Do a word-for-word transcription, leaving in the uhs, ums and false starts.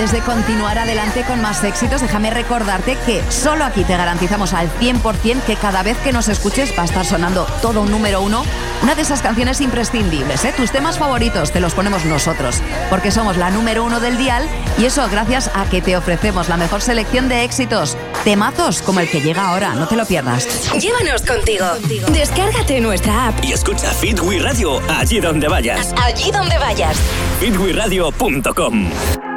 antes de continuar adelante con más éxitos, déjame recordarte que solo aquí te garantizamos al cien por ciento que cada vez que nos escuches va a estar sonando todo un número uno, una de esas canciones imprescindibles, ¿eh? Tus temas favoritos te los ponemos nosotros, porque somos la número uno del dial y eso gracias a que te ofrecemos la mejor selección de éxitos, temazos como el que llega ahora, no te lo pierdas. Llévanos contigo. Descárgate nuestra app y escucha Fit We Radio allí donde vayas. Allí donde vayas. fit we radio punto com